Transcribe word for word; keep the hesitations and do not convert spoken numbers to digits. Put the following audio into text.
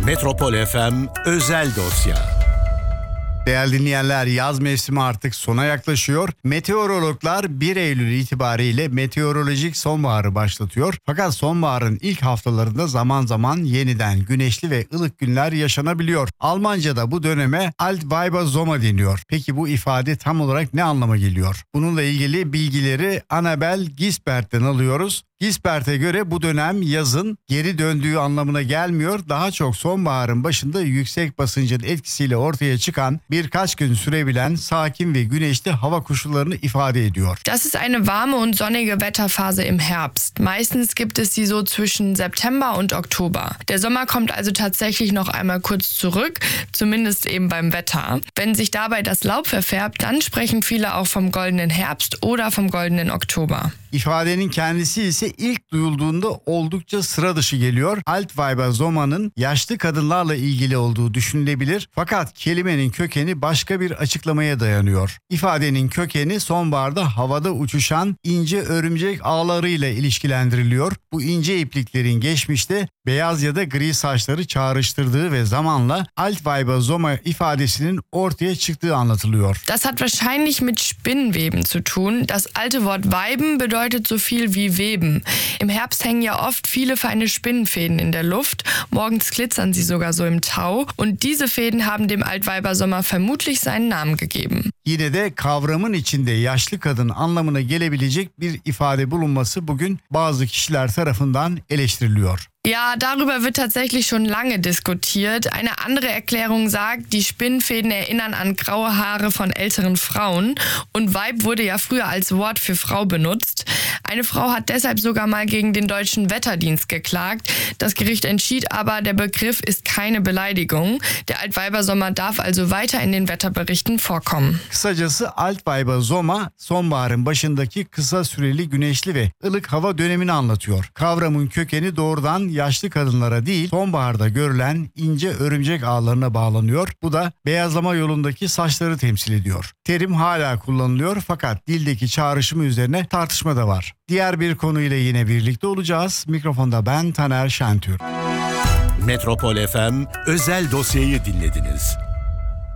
Metropol F M özel dosya. Değerli dinleyenler, yaz mevsimi artık sona yaklaşıyor. Meteorologlar bir Eylül itibariyle meteorolojik sonbaharı başlatıyor. Fakat sonbaharın ilk haftalarında zaman zaman yeniden güneşli ve ılık günler yaşanabiliyor. Almanca'da bu döneme Altweibersommer deniyor. Peki bu ifade tam olarak ne anlama geliyor? Bununla ilgili bilgileri Annabel Gisbert'ten alıyoruz. Gisbert'e göre bu dönem yazın geri döndüğü anlamına gelmiyor. Daha çok sonbaharın başında yüksek basıncın etkisiyle ortaya çıkan birkaç gün sürebilen sakin ve güneşli hava koşullarını ifade ediyor. Das ist eine warme und sonnige Wetterphase im Herbst. Meistens gibt es sie so zwischen September und Oktober. Der Sommer kommt also tatsächlich noch einmal kurz zurück, zumindest eben beim Wetter. Wenn sich dabei das Laub verfärbt, dann sprechen viele auch vom goldenen Herbst oder vom goldenen Oktober. İfadenin kendisi ise ilk duyulduğunda oldukça sıra dışı geliyor. Altweibersommer'ın yaşlı kadınlarla ilgili olduğu düşünülebilir. Fakat kelimenin kökeni başka bir açıklamaya dayanıyor. İfadenin kökeni sonbaharda havada uçuşan ince örümcek ağlarıyla ilişkilendiriliyor. Bu ince ipliklerin geçmişte beyaz ya da gri saçları çağrıştırdığı ve zamanla Altweibersommer ifadesinin ortaya çıktığı anlatılıyor. Das hat wahrscheinlich mit Spinnweben zu tun. Das alte Wort weiben bedeutet so viel wie weben. Im Herbst hängen ja oft viele feine Spinnenfäden in der Luft. Morgens glitzern sie sogar so im Tau. Und diese Fäden haben dem Altweibersommer vermutlich seinen Namen gegeben. Yine de kavramın içinde yaşlı kadın anlamına gelebilecek bir ifade bulunması bugün bazı kişiler tarafından eleştiriliyor. Ja, darüber wird tatsächlich schon lange diskutiert. Eine andere Erklärung sagt, die Spinnenfäden erinnern an graue Haare von älteren Frauen. Und Weib wurde ja früher als Wort für Frau benutzt. Eine Frau hat deshalb sogar mal gegen den deutschen Wetterdienst geklagt. Das Gericht entschied aber, der Begriff ist keine Beleidigung. Der Altweibersommer darf also weiter in den Wetterberichten vorkommen. Kısacası Altweibersommer sonbaharın başındaki kısa süreli güneşli ve ılık hava dönemini anlatıyor. Kavramın kökeni doğrudan yaşlı kadınlara değil, sonbaharda görülen ince örümcek ağlarına bağlanıyor. Bu da beyazlama yolundaki saçları temsil ediyor. Terim hala kullanılıyor fakat dildeki çağrışımı üzerine tartışma da var. Diğer bir konuyla yine birlikte olacağız. Mikrofonda ben Taner Şentürk. Metropol F M özel dosyayı dinlediniz.